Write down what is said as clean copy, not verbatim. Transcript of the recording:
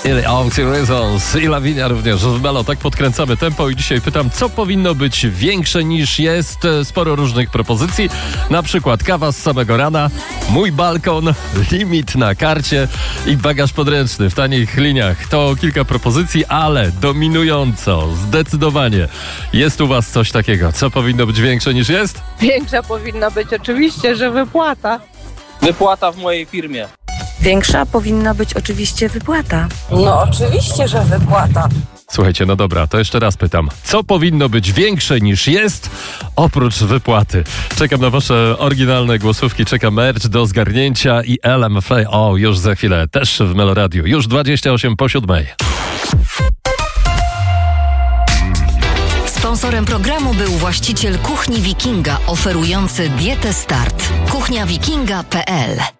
Reasons i Lavinia również w Melo. Tak podkręcamy tempo i dzisiaj pytam, co powinno być większe niż jest? Sporo różnych propozycji, na przykład kawa z samego rana, mój balkon, limit na karcie i bagaż podręczny w tanich liniach. To kilka propozycji, ale dominująco, zdecydowanie jest u was coś takiego. Co powinno być większe niż jest? Większa powinna być oczywiście, że wypłata. Wypłata w mojej firmie. Większa powinna być oczywiście wypłata. No oczywiście, że wypłata. Słuchajcie, no dobra, to jeszcze raz pytam. Co powinno być większe niż jest, oprócz wypłaty? Czekam na wasze oryginalne głosówki, czeka merch do zgarnięcia i LMFA. O, już za chwilę, też w Melo Radio. Już 28 po 7. Sponsorem programu był właściciel Kuchni Wikinga, oferujący dietę Start. kuchniawikinga.pl